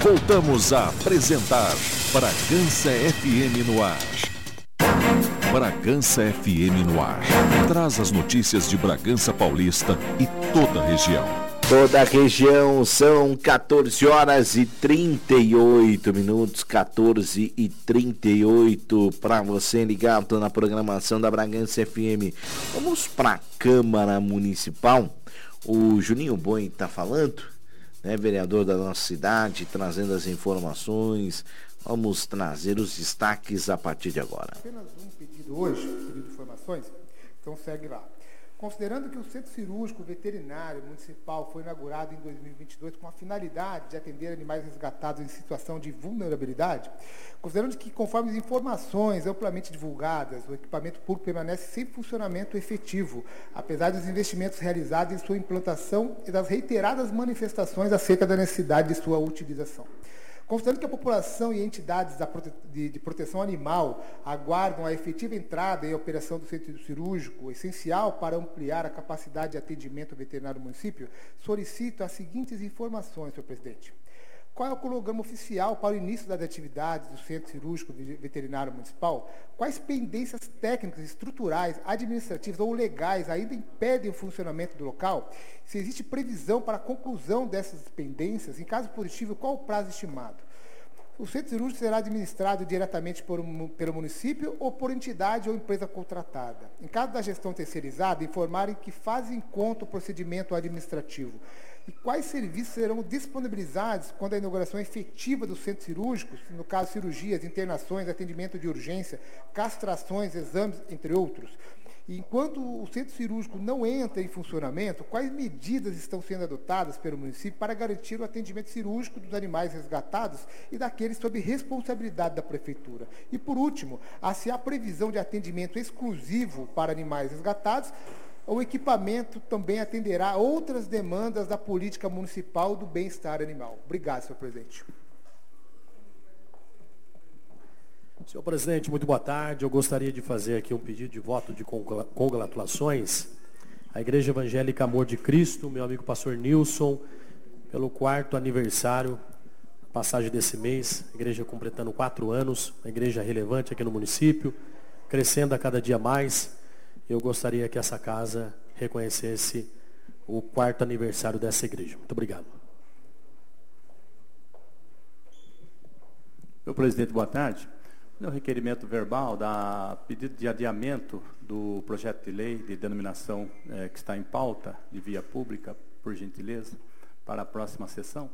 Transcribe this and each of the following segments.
Voltamos a apresentar Bragança FM no ar. Bragança FM no ar. Traz as notícias de Bragança Paulista e toda a região. Toda a região, são 14 horas e 38 minutos, 14 e 38, para você ligado na programação da Bragança FM. Vamos para a Câmara Municipal. O Juninho Boi está falando, né, vereador da nossa cidade, trazendo as informações. Vamos trazer os destaques a partir de agora. Apenas um pedido hoje, pedido de informações, então segue lá. Considerando que o Centro Cirúrgico Veterinário Municipal foi inaugurado em 2022 com a finalidade de atender animais resgatados em situação de vulnerabilidade, considerando que, conforme as informações amplamente divulgadas, o equipamento público permanece sem funcionamento efetivo, apesar dos investimentos realizados em sua implantação e das reiteradas manifestações acerca da necessidade de sua utilização. Considerando que a população e entidades de proteção animal aguardam a efetiva entrada e operação do centro cirúrgico, essencial para ampliar a capacidade de atendimento veterinário do município, solicito as seguintes informações, senhor presidente. Qual é o cronograma oficial para o início das atividades do Centro Cirúrgico Veterinário Municipal? Quais pendências técnicas, estruturais, administrativas ou legais ainda impedem o funcionamento do local? Se existe previsão para a conclusão dessas pendências, em caso positivo, qual o prazo estimado? O Centro Cirúrgico será administrado diretamente pelo município ou por entidade ou empresa contratada? Em caso da gestão terceirizada, informarem que fazem conta o procedimento administrativo. E quais serviços serão disponibilizados quando a inauguração efetiva do centro cirúrgico, no caso cirurgias, internações, atendimento de urgência, castrações, exames, entre outros? E enquanto o centro cirúrgico não entra em funcionamento, quais medidas estão sendo adotadas pelo município para garantir o atendimento cirúrgico dos animais resgatados e daqueles sob responsabilidade da prefeitura? E, por último, se há previsão de atendimento exclusivo para animais resgatados, o equipamento também atenderá outras demandas da política municipal do bem-estar animal. Obrigado, senhor presidente. Senhor presidente, muito boa tarde. Eu gostaria de fazer aqui um pedido de voto de congratulações à Igreja Evangélica Amor de Cristo, meu amigo pastor Nilson, pelo 4º aniversário, passagem desse mês, a igreja completando 4 anos, uma igreja relevante aqui no município, crescendo a cada dia mais. Eu gostaria que essa casa reconhecesse o 4º aniversário dessa igreja. Muito obrigado. Senhor presidente, boa tarde. No requerimento verbal da pedido de adiamento do projeto de lei de denominação que está em pauta de via pública, por gentileza, para a próxima sessão.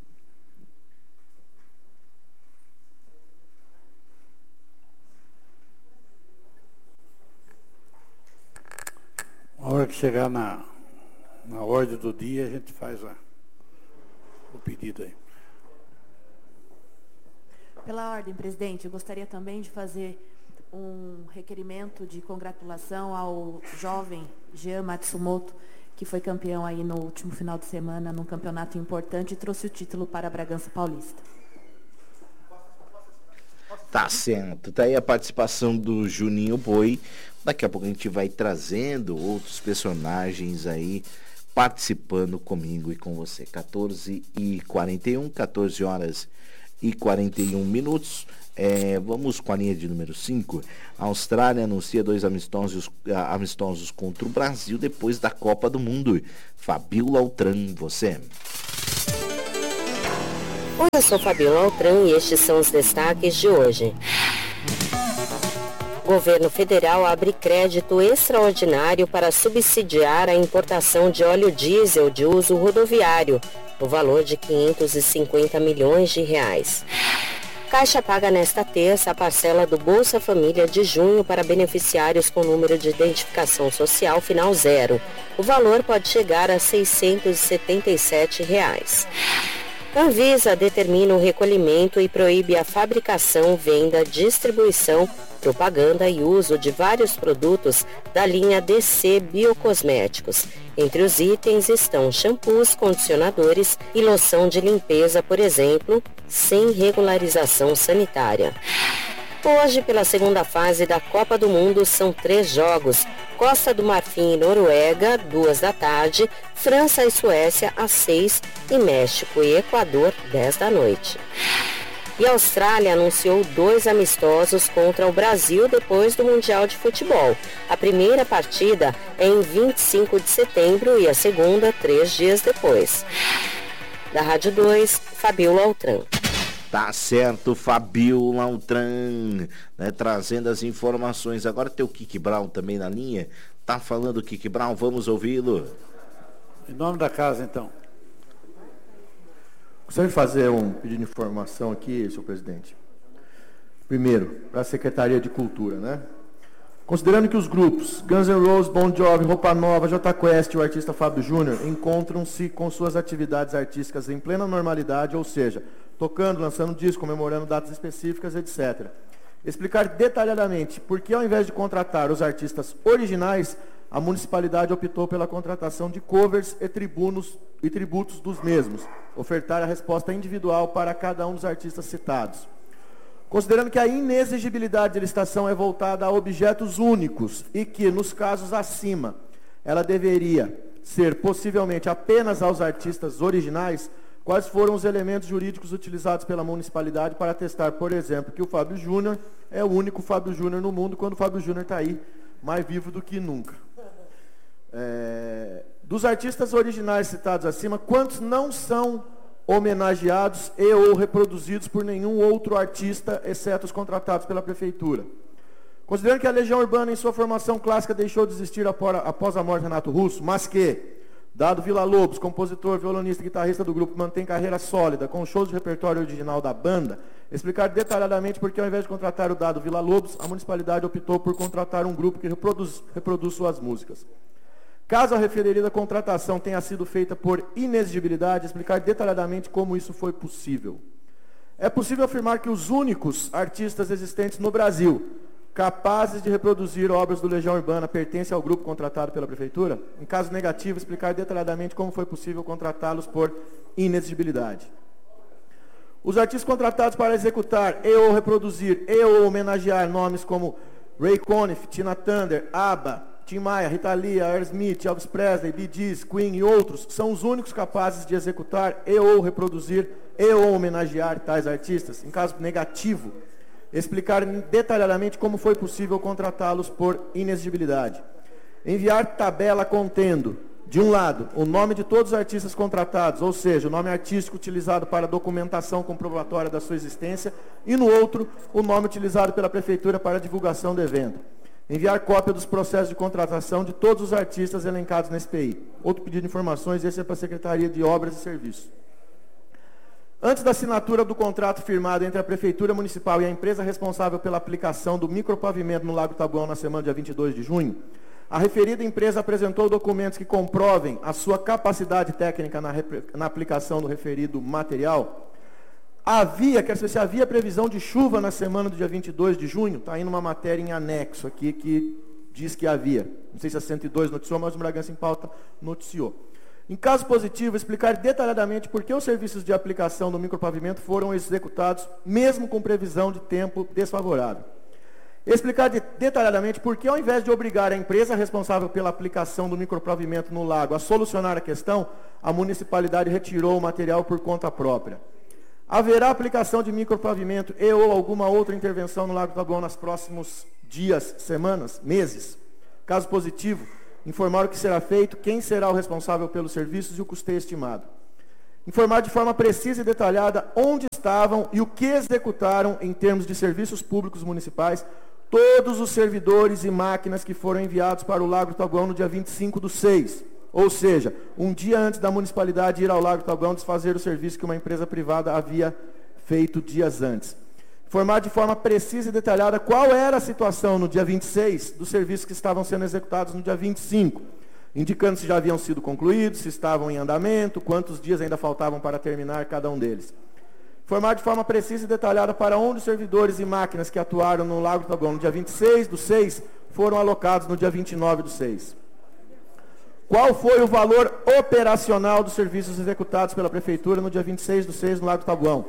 A hora que chegar na ordem do dia, a gente faz o pedido aí. Pela ordem, presidente, eu gostaria também de fazer um requerimento de congratulação ao jovem Jean Matsumoto, que foi campeão aí no último final de semana, num campeonato importante, e trouxe o título para a Bragança Paulista. Tá certo, tá aí a participação do Juninho Boi. Daqui a pouco a gente vai trazendo outros personagens aí participando comigo e com você. 14h41, 14 horas e 41 minutos. Vamos com a linha de número 5. A Austrália anuncia 2 amistosos contra o Brasil depois da Copa do Mundo. Fabíola Altran, você. Oi, eu sou Fabíola Altran e estes são os destaques de hoje. Governo federal abre crédito extraordinário para subsidiar a importação de óleo diesel de uso rodoviário, no valor de R$ 550 milhões. Caixa paga nesta terça a parcela do Bolsa Família de junho para beneficiários com número de identificação social final 0. O valor pode chegar a R$ 677. Anvisa determina o recolhimento e proíbe a fabricação, venda, distribuição, propaganda e uso de vários produtos da linha DC Biocosméticos. Entre os itens estão shampoos, condicionadores e loção de limpeza, por exemplo, sem regularização sanitária. Hoje, pela segunda fase da Copa do Mundo, são 3 jogos. Costa do Marfim e Noruega, 2 da tarde, França e Suécia, às 6, e México e Equador, 10 da noite. E a Austrália anunciou 2 amistosos contra o Brasil depois do Mundial de Futebol. A primeira partida é em 25 de setembro e a segunda 3 dias depois. Da Rádio 2, Fabiola Altran. Tá certo, Fabiola Altran, né, trazendo as informações. Agora tem o Kiki Brown também na linha. Tá falando o Kiki Brown, vamos ouvi-lo. Em nome da casa, então. Gostaria de fazer um pedido de informação aqui, senhor presidente. Primeiro, para a Secretaria de Cultura, né? Considerando que os grupos Guns N' Roses, Bon Jovi, Roupa Nova, Jota Quest e o artista Fábio Júnior encontram-se com suas atividades artísticas em plena normalidade, ou seja, tocando, lançando disco, comemorando datas específicas, etc. Explicar detalhadamente por que, ao invés de contratar os artistas originais, a municipalidade optou pela contratação de covers e tributos dos mesmos. Ofertar a resposta individual para cada um dos artistas citados. Considerando que a inexigibilidade de licitação é voltada a objetos únicos e que, nos casos acima, ela deveria ser possivelmente apenas aos artistas originais, quais foram os elementos jurídicos utilizados pela municipalidade para atestar, por exemplo, que o Fábio Júnior é o único Fábio Júnior no mundo, quando o Fábio Júnior está aí mais vivo do que nunca. Dos artistas originais citados acima, quantos não são homenageados e ou reproduzidos por nenhum outro artista, exceto os contratados pela prefeitura? Considerando que a Legião Urbana, em sua formação clássica, deixou de existir após a morte de Renato Russo, mas que Dado Villa-Lobos, compositor, violonista e guitarrista do grupo, mantém carreira sólida, com shows de repertório original da banda, explicar detalhadamente por que, ao invés de contratar o Dado Villa-Lobos, a municipalidade optou por contratar um grupo que reproduz suas músicas. Caso a referida contratação tenha sido feita por inexigibilidade, explicar detalhadamente como isso foi possível. É possível afirmar que os únicos artistas existentes no Brasil capazes de reproduzir obras do Legião Urbana pertencem ao grupo contratado pela prefeitura? Em caso negativo, explicar detalhadamente como foi possível contratá-los por inexigibilidade. Os artistas contratados para executar e ou reproduzir e ou homenagear nomes como Ray Conniff, Tina Turner, ABBA, Tim Maia, Rita Lee, Aerosmith, Elvis Presley, Bee Gees, Queen e outros são os únicos capazes de executar e ou reproduzir e ou homenagear tais artistas. Em caso negativo, explicar detalhadamente como foi possível contratá-los por inexigibilidade. Enviar tabela contendo, de um lado, o nome de todos os artistas contratados, ou seja, o nome artístico utilizado para documentação comprobatória da sua existência, e no outro, o nome utilizado pela prefeitura para a divulgação do evento. Enviar cópia dos processos de contratação de todos os artistas elencados nesse PI. Outro pedido de informações, esse é para a Secretaria de Obras e Serviços. Antes da assinatura do contrato firmado entre a Prefeitura Municipal e a empresa responsável pela aplicação do micropavimento no Lago Taboão na semana dia 22 de junho, a referida empresa apresentou documentos que comprovem a sua capacidade técnica na aplicação do referido material. Havia previsão de chuva na semana do dia 22 de junho, está indo uma matéria em anexo aqui que diz que havia. Não sei se a 102 noticiou, mas o Bragança em Pauta noticiou. Em caso positivo, explicar detalhadamente por que os serviços de aplicação do micropavimento foram executados, mesmo com previsão de tempo desfavorável. Explicar detalhadamente por que, ao invés de obrigar a empresa responsável pela aplicação do micropavimento no lago a solucionar a questão, a municipalidade retirou o material por conta própria. Haverá aplicação de micropavimento e ou alguma outra intervenção no Lago Taboão nos próximos dias, semanas, meses? Caso positivo, informar o que será feito, quem será o responsável pelos serviços e o custeio estimado. Informar de forma precisa e detalhada onde estavam e o que executaram em termos de serviços públicos municipais todos os servidores e máquinas que foram enviados para o Lago Taboão no dia 25/6. Ou seja, um dia antes da municipalidade ir ao Lago Taboão desfazer o serviço que uma empresa privada havia feito dias antes. Informar de forma precisa e detalhada qual era a situação no dia 26 dos serviços que estavam sendo executados no dia 25, indicando se já haviam sido concluídos, se estavam em andamento, quantos dias ainda faltavam para terminar cada um deles. Informar de forma precisa e detalhada para onde os servidores e máquinas que atuaram no Lago Taboão no dia 26/6 foram alocados no dia 29/6. Qual foi o valor operacional dos serviços executados pela Prefeitura no dia 26/6 no Lago Taboão?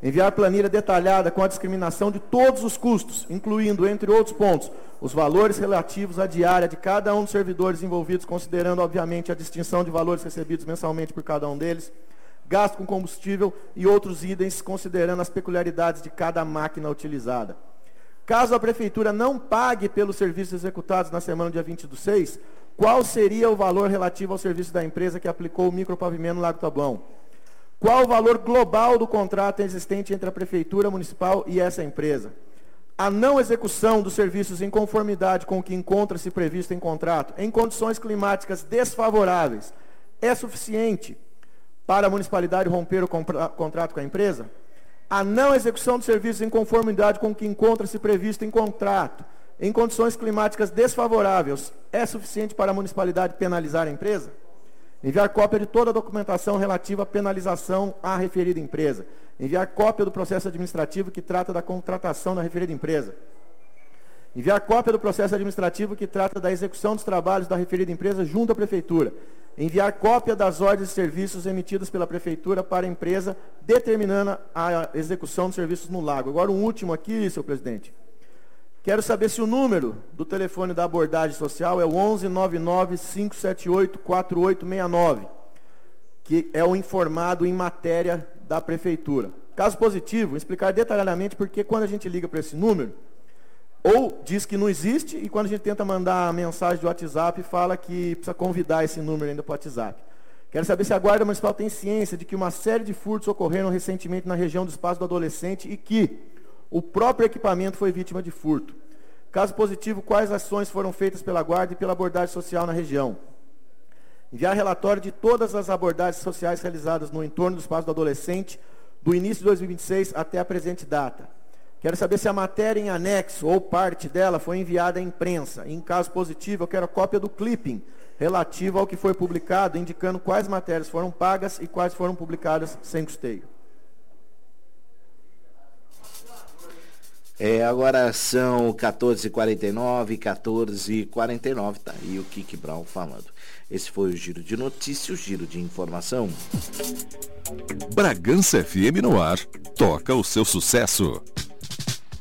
Enviar planilha detalhada com a discriminação de todos os custos, incluindo, entre outros pontos, os valores relativos à diária de cada um dos servidores envolvidos, considerando, obviamente, a distinção de valores recebidos mensalmente por cada um deles, gasto com combustível e outros itens, considerando as peculiaridades de cada máquina utilizada. Caso a Prefeitura não pague pelos serviços executados na semana do dia 20/6, qual seria o valor relativo ao serviço da empresa que aplicou o micropavimento no Lago Taboão? Qual o valor global do contrato existente entre a Prefeitura Municipal e essa empresa? A não execução dos serviços em conformidade com o que encontra-se previsto em contrato, em condições climáticas desfavoráveis, é suficiente para a municipalidade romper o contrato com a empresa? A não execução dos serviços em conformidade com o que encontra-se previsto em contrato, em condições climáticas desfavoráveis, é suficiente para a municipalidade penalizar a empresa? Enviar cópia de toda a documentação relativa à penalização à referida empresa. Enviar cópia do processo administrativo que trata da contratação da referida empresa. Enviar cópia do processo administrativo que trata da execução dos trabalhos da referida empresa junto à Prefeitura. Enviar cópia das ordens de serviços emitidas pela Prefeitura para a empresa, determinando a execução dos serviços no lago. Agora, um último aqui, senhor presidente. Quero saber se o número do telefone da abordagem social é o 1199-578-4869, que é o informado em matéria da Prefeitura. Caso positivo, explicar detalhadamente porque quando a gente liga para esse número, ou diz que não existe, e quando a gente tenta mandar a mensagem do WhatsApp, fala que precisa convidar esse número ainda para o WhatsApp. Quero saber se a Guarda Municipal tem ciência de que uma série de furtos ocorreram recentemente na região do espaço do adolescente e que o próprio equipamento foi vítima de furto. Caso positivo, quais ações foram feitas pela Guarda e pela abordagem social na região? Enviar relatório de todas as abordagens sociais realizadas no entorno do espaço do adolescente, do início de 2026 até a presente data. Quero saber se a matéria em anexo ou parte dela foi enviada à imprensa. Em caso positivo, eu quero a cópia do clipping relativo ao que foi publicado, indicando quais matérias foram pagas e quais foram publicadas sem custeio. Agora são 14h49, 14h49, tá aí o Kiki Brown falando. Esse foi o Giro de Notícias, o Giro de Informação. Bragança FM no ar, toca o seu sucesso.